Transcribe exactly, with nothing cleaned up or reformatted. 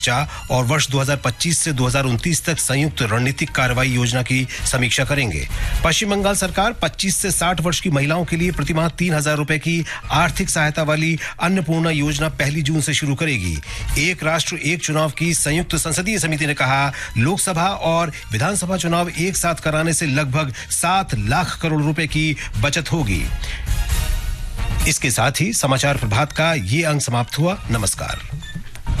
और वर्ष दो हज़ार पच्चीस से दो हज़ार उनतीस तक संयुक्त रणनीतिक कार्रवाई योजना की समीक्षा करेंगे। पश्चिम बंगाल सरकार पच्चीस से साठ वर्ष की महिलाओं के लिए प्रतिमाह तीन हजार रुपए की आर्थिक सहायता वाली अन्नपूर्णा योजना पहली जून से शुरू करेगी। एक राष्ट्र एक चुनाव की संयुक्त संसदीय समिति ने कहा, लोकसभा और विधानसभा चुनाव एक साथ कराने से लगभग सात लाख करोड़ रुपए की बचत होगी। इसके साथ ही समाचार प्रभात का ये अंक समाप्त हुआ। नमस्कार।